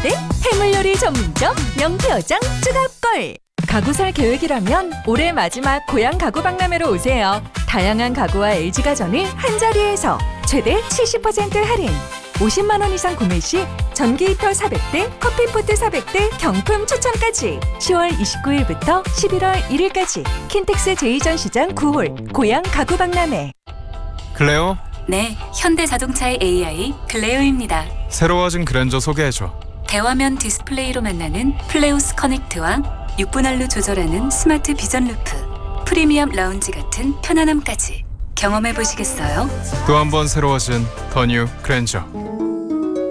때 해물요리 전문점 명태어장 쭈갑걸. 가구 살 계획이라면 올해 마지막 고향 가구 박람회로 오세요. 다양한 가구와 LG가전을 한자리에서 최대 70% 할인. 50만 원 이상 구매 시 전기 히터 400대, 커피포트 400대 경품 추첨까지. 10월 29일부터 11월 1일까지 킨텍스 제2전시장 9홀 고향 가구 박람회. 클레오, 네, 현대자동차의 AI 클레오입니다. 새로워진 그랜저 소개해줘. 대화면 디스플레이로 만나는 플레오스 커넥트와 6분할로 조절하는 스마트 비전 루프, 프리미엄 라운지 같은 편안함까지 경험해 보시겠어요? 또 한 번 새로워진 더 뉴 그랜저.